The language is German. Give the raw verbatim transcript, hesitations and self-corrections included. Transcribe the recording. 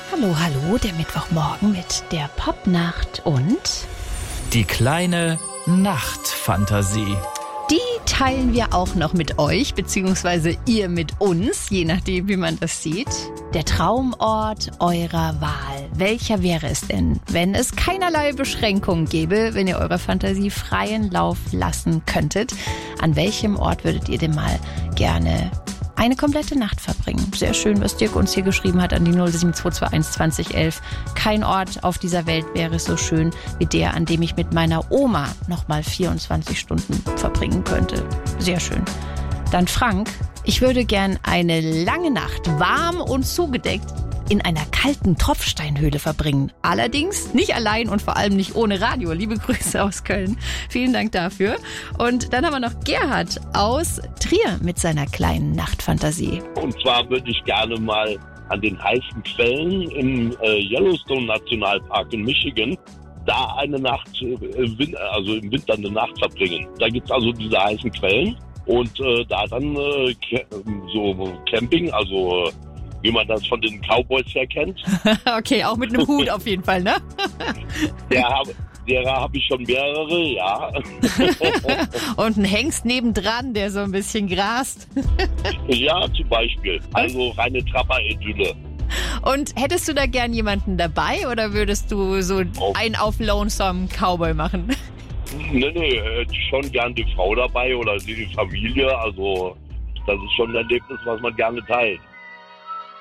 Hallo, hallo, der Mittwochmorgen mit der Popnacht und die kleine Nachtfantasie. Die teilen wir auch noch mit euch, beziehungsweise ihr mit uns, je nachdem, wie man das sieht. Der Traumort eurer Wahl. Welcher wäre es denn, wenn es keinerlei Beschränkungen gäbe, wenn ihr eurer Fantasie freien Lauf lassen könntet? An welchem Ort würdet ihr denn mal gerne eine komplette Nacht verbringen? Sehr schön, was Dirk uns hier geschrieben hat an die null sieben zwei zwei eins zwanzig elf. Kein Ort auf dieser Welt wäre so schön wie der, an dem ich mit meiner Oma nochmal vierundzwanzig Stunden verbringen könnte. Sehr schön. Dann Frank, ich würde gern eine lange Nacht warm und zugedeckt in einer kalten Tropfsteinhöhle verbringen. Allerdings nicht allein und vor allem nicht ohne Radio. Liebe Grüße aus Köln. Vielen Dank dafür. Und dann haben wir noch Gerhard aus Trier mit seiner kleinen Nachtfantasie. Und zwar würde ich gerne mal an den heißen Quellen im äh, Yellowstone Nationalpark in Michigan da eine Nacht, äh, im Win- also im Winter eine Nacht verbringen. Da gibt es also diese heißen Quellen und äh, da dann äh, so Camping, also äh, wie man das von den Cowboys her kennt. Okay, auch mit einem Hut auf jeden Fall, ne? Der habe derer hab ich schon mehrere, ja. Und ein Hengst nebendran, der so ein bisschen grast. Ja, zum Beispiel. Also reine Trapper-Idylle. Und hättest du da gern jemanden dabei oder würdest du so Oh. einen auf Lonesome Cowboy machen? Nee, nee, hätte ich schon gern die Frau dabei oder die Familie. Also das ist schon ein Erlebnis, was man gerne teilt.